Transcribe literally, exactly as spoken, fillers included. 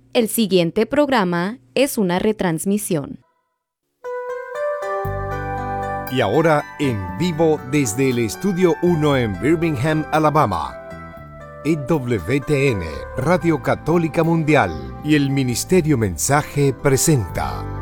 El siguiente programa es una retransmisión. Y ahora en vivo desde el Estudio uno en Birmingham, Alabama. E W T N, Radio Católica Mundial y el Ministerio Mensaje presenta